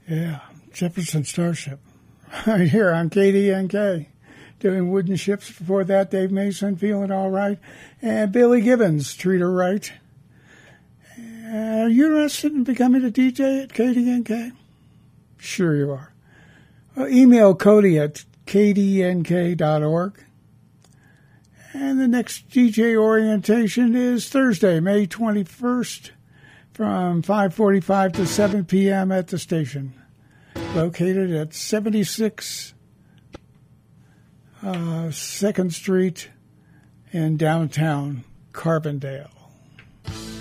Yeah, Jefferson Starship. Right here on KDNK. Doing wooden ships. Before that, Dave Mason, Feeling All Right. And Billy Gibbons, Treat Her Right. Are you interested in becoming a DJ at KDNK? Sure you are. Email Cody at kdnk.org. And the next DJ orientation is Thursday, May 21st from 5:45 to 7 p.m. at the station. Located at 76 2nd Street in downtown Carbondale.